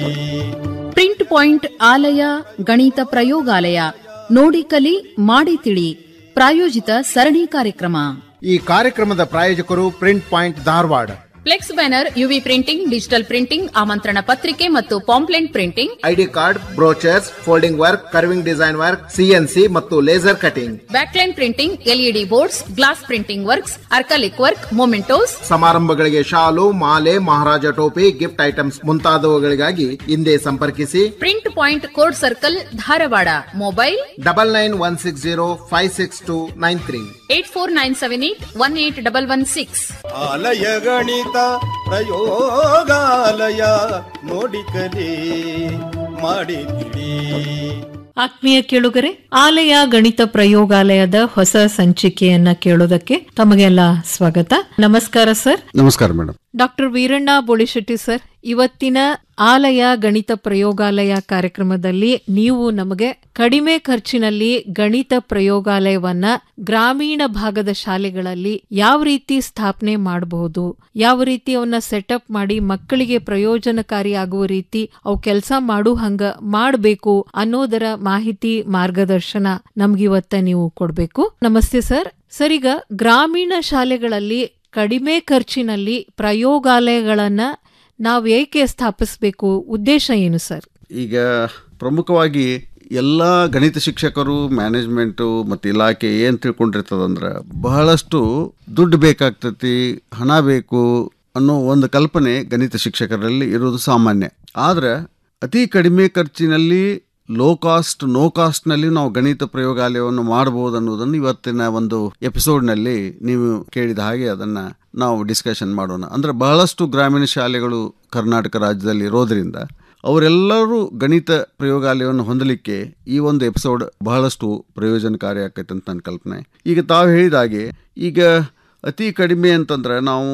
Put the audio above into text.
Print point ಆಲಯ ಗಣಿತ ಪ್ರಯೋಗಾಲಯ ನೋಡಿ ಕಲಿ ಮಾಡಿ ತಿಳಿ ಪ್ರಾಯೋಜಿತ ಸರಣಿ ಕಾರ್ಯಕ್ರಮ. ಈ ಕಾರ್ಯಕ್ರಮದ ಪ್ರಾಯೋಜಕರು print point Dharwad. Flex banner, UV printing, digital printing, ಆಮಂತ್ರಣ ಪತ್ರಿಕೆ ಮತ್ತು pamphlet printing, ID card, brochures, folding work, curving design work, CNC ಮತ್ತು laser cutting, backline printing, LED boards, glass printing works, ಅರ್ಕಲಿಕ್ work, mementos, ಸಮಾರಂಭಗಳಿಗೆ ಶಾಲು, ಮಾಲೆ, ಮಹಾರಾಜ ಟೋಪಿ, ಗಿಫ್ಟ್ ಐಟಮ್ಸ್ ಮುಂತಾದವುಗಳಿಗಾಗಿ ಹಿಂದೆ ಸಂಪರ್ಕಿಸಿ. Print point code circle, Dharwad. Mobile 9916056293 8497818116. ಆಲಯ ಗಣಿತ ಪ್ರಯೋಗಾಲಯ ನೋಡಿ ಕಲಿ ಮಾಡಿ ತಿಳಿ. ಆತ್ಮೀಯ ಕೇಳುಗರೆ, ಆಲಯ ಗಣಿತ ಪ್ರಯೋಗಾಲಯದ ಹೊಸ ಸಂಚಿಕೆಯನ್ನ ಕೇಳೋದಕ್ಕೆ ತಮಗೆಲ್ಲ ಸ್ವಾಗತ. ನಮಸ್ಕಾರ ಸರ್. ನಮಸ್ಕಾರ madam. Doctor Veeranna Bolishetti sir, ಇವತ್ತಿನ ಆಲಯ ಗಣಿತ ಪ್ರಯೋಗಾಲಯ ಕಾರ್ಯಕ್ರಮದಲ್ಲಿ ನೀವು ನಮಗೆ ಕಡಿಮೆ ಖರ್ಚಿನಲ್ಲಿ ಗಣಿತ ಪ್ರಯೋಗಾಲಯವನ್ನ ಗ್ರಾಮೀಣ ಭಾಗದ ಶಾಲೆಗಳಲ್ಲಿ ಯಾವ ರೀತಿ ಸ್ಥಾಪನೆ ಮಾಡಬಹುದು, ಯಾವ ರೀತಿ ಅವನ್ನ ಸೆಟಪ್ ಮಾಡಿ ಮಕ್ಕಳಿಗೆ ಪ್ರಯೋಜನಕಾರಿ ಆಗುವ ರೀತಿ ಅವು ಕೆಲಸ ಮಾಡು ಹಂಗ ಮಾಡಬೇಕು ಅನ್ನೋದರ ಮಾಹಿತಿ ಮಾರ್ಗದರ್ಶನ ನಮ್ಗಿವತ್ತ ನೀವು ಕೊಡ್ಬೇಕು. ನಮಸ್ತೆ ಸರ್. ಸರ್, ಈಗ ಗ್ರಾಮೀಣ ಶಾಲೆಗಳಲ್ಲಿ ಕಡಿಮೆ ಖರ್ಚಿನಲ್ಲಿ ಪ್ರಯೋಗಾಲಯಗಳನ್ನ ನಾವು ಏಕೆ ಸ್ಥಾಪಿಸಬೇಕು, ಉದ್ದೇಶ ಏನು ಸರ್? ಈಗ ಪ್ರಮುಖವಾಗಿ ಎಲ್ಲ ಗಣಿತ ಶಿಕ್ಷಕರು, ಮ್ಯಾನೇಜ್ಮೆಂಟು ಮತ್ತು ಇಲಾಖೆ ಏನು ತಿಳ್ಕೊಂಡಿರ್ತದಂದ್ರೆ ಬಹಳಷ್ಟು ದುಡ್ಡು ಬೇಕಾಗ್ತತಿ, ಹಣ ಬೇಕು ಅನ್ನೋ ಒಂದು ಕಲ್ಪನೆ ಗಣಿತ ಶಿಕ್ಷಕರಲ್ಲಿ ಇರೋದು ಸಾಮಾನ್ಯ. ಆದರೆ ಅತಿ ಕಡಿಮೆ ಖರ್ಚಿನಲ್ಲಿ ಲೋ ಕಾಸ್ಟ್, ನೋ ಕಾಸ್ಟ್ನಲ್ಲಿ ನಾವು ಗಣಿತ ಪ್ರಯೋಗಾಲಯವನ್ನು ಮಾಡಬಹುದು ಅನ್ನೋದನ್ನು ಇವತ್ತಿನ ಒಂದು ಎಪಿಸೋಡ್ನಲ್ಲಿ ನೀವು ಕೇಳಿದ ಹಾಗೆ ಅದನ್ನು ನಾವು ಡಿಸ್ಕಷನ್ ಮಾಡೋಣ. ಅಂದರೆ ಬಹಳಷ್ಟು ಗ್ರಾಮೀಣ ಶಾಲೆಗಳು ಕರ್ನಾಟಕ ರಾಜ್ಯದಲ್ಲಿ ಇರೋದ್ರಿಂದ ಅವರೆಲ್ಲರೂ ಗಣಿತ ಪ್ರಯೋಗಾಲಯವನ್ನು ಹೊಂದಲಿಕ್ಕೆ ಈ ಒಂದು ಎಪಿಸೋಡ್ ಬಹಳಷ್ಟು ಪ್ರಯೋಜನಕಾರಿ ಆಕೈತೆ ಅಂತ ನನ್ನ ಕಲ್ಪನೆ. ಈಗ ತಾವು ಹೇಳಿದ ಹಾಗೆ ಈಗ ಅತಿ ಕಡಿಮೆ ಅಂತಂದ್ರೆ ನಾವು